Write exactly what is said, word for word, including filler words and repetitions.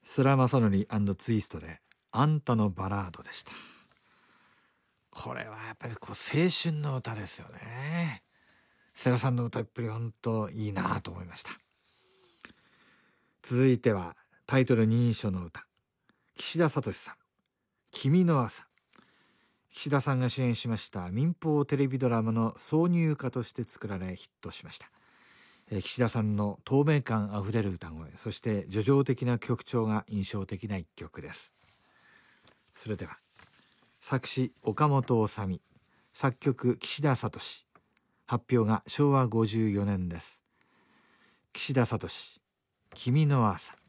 スラマソノリ&ツイストであんたのバラードでした。これはやっぱりこう青春の歌ですよね。世良さんの歌っぷり本当いいなと思いました。続いてはタイトル認証の歌、岸田聡さん、君の朝。岸田さんが主演しました民放テレビドラマの挿入歌として作られヒットしました。岸田さんの透明感あふれる歌声、そして叙情的な曲調が印象的な一曲です。それでは作詞岡本治美、作曲岸田聡、発表がしょうわごじゅうよねんです。岸田聡、君の朝。